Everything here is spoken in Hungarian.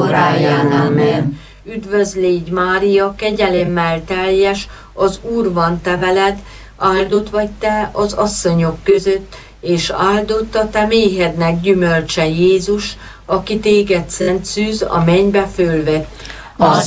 óráján. Amen. Üdvözl légy Mária, kegyelemmel teljes, az Úr van te veled, áldott vagy te az asszonyok között, és áldott a te méhednek gyümölcse Jézus, aki téged szent szűz a mennybe fölvett. Az